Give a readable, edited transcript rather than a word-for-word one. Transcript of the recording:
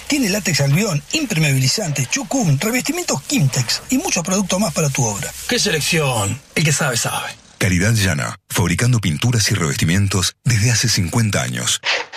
Tiene látex algodón, impermeabilizante, chucún, revestimientos Kimtex y muchos productos más para tu obra. ¡Qué selección! El que sabe, sabe. Calidad Llana, fabricando pinturas y revestimientos desde hace 50 años.